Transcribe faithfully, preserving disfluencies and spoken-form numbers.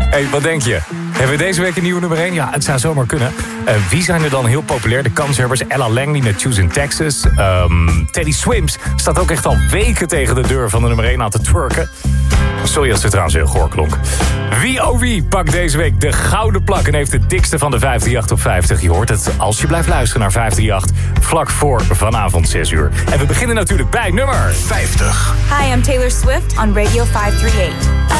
Hey, wat denk je? Hebben we deze week een nieuwe nummer één? Ja, het zou zomaar kunnen. Uh, wie zijn er dan heel populair? De kanshebbers. Ella Langley met Choose in Texas. Um, Teddy Swims staat ook echt al weken tegen de deur van de nummer één aan te twerken. Sorry als het trouwens heel goor klonk. Wie oh wie pakt deze week de gouden plak en heeft de dikste van de vijf drie acht op vijftig. Je hoort het als je blijft luisteren naar vijf drie acht. Vlak voor vanavond zes uur. En we beginnen natuurlijk bij nummer vijftig. Hi, I'm Taylor Swift on Radio vijf drie acht.